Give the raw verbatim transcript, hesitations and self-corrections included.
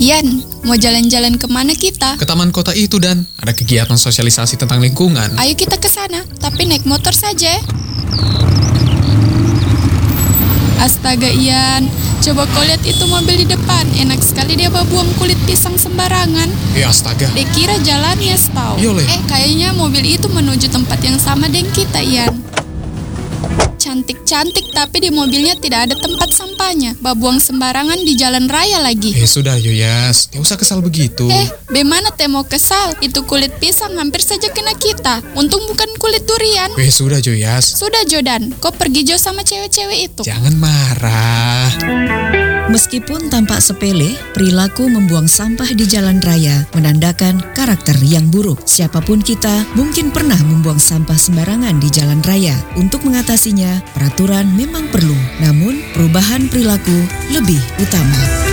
Ian, mau jalan-jalan kemana kita? Ke taman kota itu, Dan. Ada kegiatan sosialisasi tentang lingkungan. Ayo kita ke sana, tapi naik motor saja. Astaga Ian, coba kau lihat itu mobil di depan. Enak sekali dia bawa buang kulit pisang sembarangan. Ya astaga. Dia kira jalannya setau. Yole. Eh, kayaknya mobil itu menuju tempat yang sama dengan kita, Ian. Cantik-cantik, tapi di mobilnya tidak ada tempat sampahnya. Babuang sembarangan di jalan raya lagi. Eh sudah Yoyas, tidak usah kesal begitu. Eh, bagaimana teh mau kesal? Itu kulit pisang hampir saja kena kita. Untung bukan kulit durian. Eh sudah Yoyas. Sudah Jodan, kau pergi jauh sama cewek-cewek itu. Jangan marah. Meskipun tampak sepele, perilaku membuang sampah di jalan raya menandakan karakter yang buruk. Siapapun kita mungkin pernah membuang sampah sembarangan di jalan raya. Untuk mengatasinya, peraturan memang perlu, namun perubahan perilaku lebih utama.